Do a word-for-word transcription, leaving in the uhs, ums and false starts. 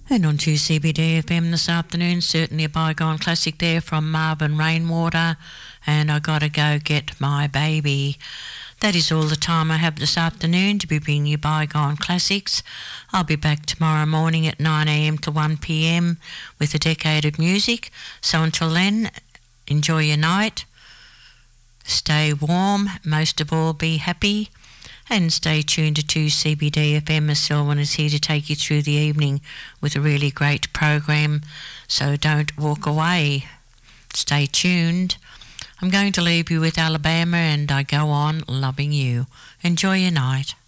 And on two C B D F M this afternoon, certainly a bygone classic there from Marvin Rainwater, and I Gotta Go Get My Baby. That is all the time I have this afternoon to be bringing you bygone classics. I'll be back tomorrow morning at nine a m to one p m with a decade of music. So until then, enjoy your night, stay warm, most of all be happy, and stay tuned to two C B D F M as Selwyn is here to take you through the evening with a really great program. So don't walk away. Stay tuned. I'm going to leave you with Alabama and I Go On Loving You. Enjoy your night.